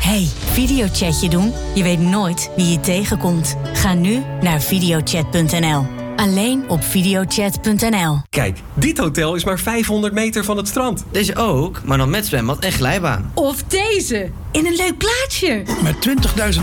Hey, videochatje doen? Je weet nooit wie je tegenkomt. Ga nu naar videochat.nl. Alleen op videochat.nl. Kijk, dit hotel is maar 500 meter van het strand. Deze ook, maar dan met zwembad en glijbaan. Of deze, in een leuk plaatsje. Met 20.000